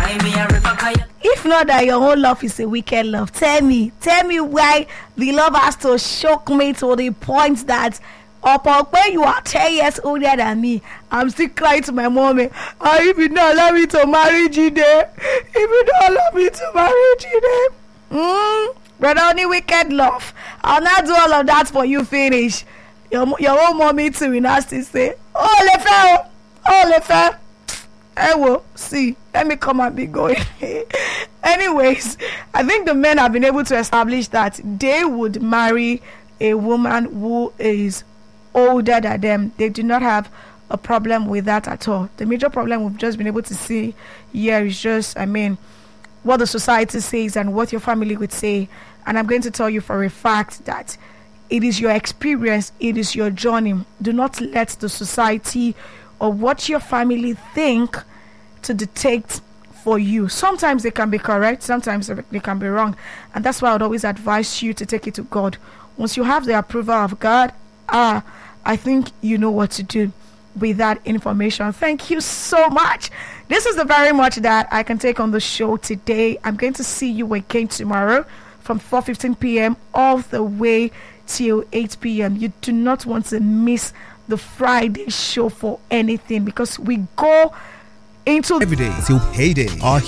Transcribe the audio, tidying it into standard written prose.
If not that your whole love is a wicked love, tell me why the love has to shock me to the point that when you are 10 years older than me, I'm still crying to my mommy. If you don't allow me to marry Jide, Brother, only wicked love. I'll not do all of that for you. Finish. Your own mommy too will not still say, oh, Lefe. I will see. Let me come and be going. Anyways, I think the men have been able to establish that they would marry a woman who is older than them. They do not have a problem with that at all. The major problem we've just been able to see here is just, what the society says and what your family would say. And I'm going to tell you for a fact that it is your experience, it is your journey. Do not let the society or what your family think to dictate for you. Sometimes they can be correct, sometimes they can be wrong, and that's why I would always advise you to take it to God. Once you have the approval of God, I think you know what to do with that information. Thank you so much. This is the very much that I can take on the show today. I'm going to see you again tomorrow from 4:15 p.m. all the way till 8 p.m. You do not want to miss the Friday show for anything, because we go into every day till payday. Our